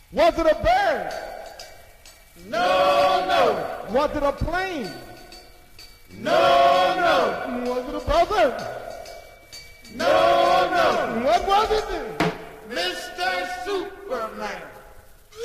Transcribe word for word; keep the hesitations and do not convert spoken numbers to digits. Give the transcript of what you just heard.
Was it a bird? No, no. Was it a plane? No, no. Was it a brother? No, no. What was it then? Mister Superman.